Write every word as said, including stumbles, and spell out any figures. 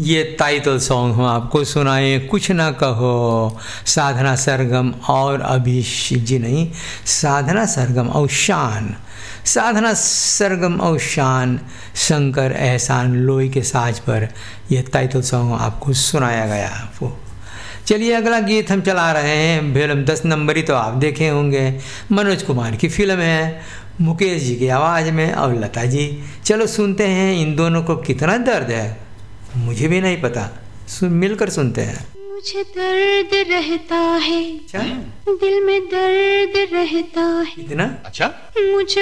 ये title song हम आपको सुनाए, कुछ ना कहो, साधना सरगम और अभिषेक जी नहीं, साधना सरगम और शान, साधना सरगम और शान, शंकर एहसान लोई के साज पर यह टाइटल सॉन्ग आपको सुनाया गया आपको। चलिए अगला गीत हम चला रहे हैं, फिल्म दस नंबरी तो आप देखे होंगे, मनोज कुमार की फिल्म है, मुकेश जी की आवाज़ में और लता जी। चलो सुनते हैं इन दोनों को कितना दर्द है, मुझे भी नहीं पता, सुन मिलकर सुनते हैं। मुझे दर्द रहता है, दिल में दर्द रहता है, इतना अच्छा मुझे